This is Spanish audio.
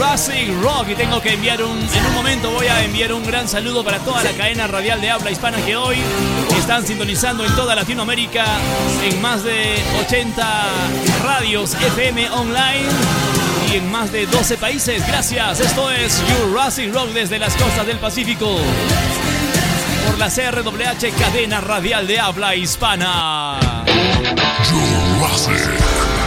Jurassic Rock. Y tengo que enviar en un momento voy a enviar un gran saludo para toda la cadena radial de habla hispana que hoy están sintonizando en toda Latinoamérica en más de 80 radios FM online y en más de 12 países. Gracias. Esto es Jurassic Rock desde las costas del Pacífico por la CRWH, cadena radial de habla hispana. Jurassic.